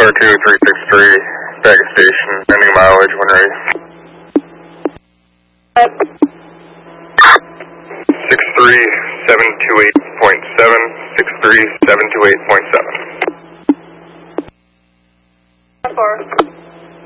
2363, back at station, ending mileage when ready. 63728.7, 63728.7. 4.